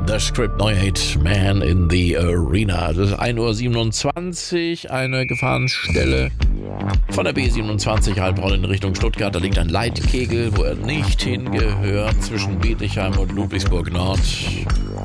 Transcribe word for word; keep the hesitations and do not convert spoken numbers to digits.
The Script Neu Hate Man in the Arena. Das ist ein Uhr siebenundzwanzig, eine Gefahrenstelle von der B siebenundzwanzig Heilbronn in Richtung Stuttgart. Da liegt ein Leitkegel, wo er nicht hingehört, zwischen Bietigheim und Ludwigsburg Nord.